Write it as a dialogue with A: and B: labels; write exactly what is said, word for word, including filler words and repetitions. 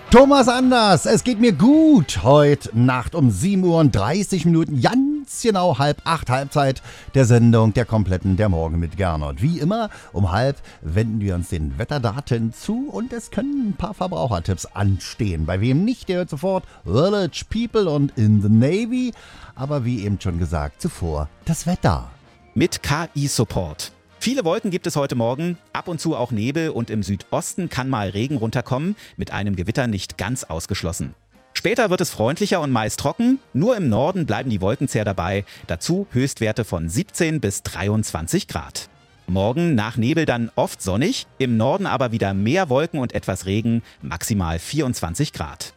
A: Thomas Anders, es geht mir gut. Heute Nacht um sieben Uhr und dreißig Minuten, ganz genau halb acht, Halbzeit der Sendung der kompletten Der Morgen mit Gernot. Wie immer, um halb wenden wir uns den Wetterdaten zu und es können ein paar Verbrauchertipps anstehen. Bei wem nicht, der hört sofort Village People und In the Navy. Aber wie eben schon gesagt, zuvor das Wetter.
B: Mit K I-Support. Viele Wolken gibt es heute Morgen, ab und zu auch Nebel und im Südosten kann mal Regen runterkommen, mit einem Gewitter nicht ganz ausgeschlossen. Später wird es freundlicher und meist trocken, nur im Norden bleiben die Wolkenzäher dabei, dazu Höchstwerte von siebzehn bis dreiundzwanzig Grad. Morgen nach Nebel dann oft sonnig, im Norden aber wieder mehr Wolken und etwas Regen, maximal vierundzwanzig Grad.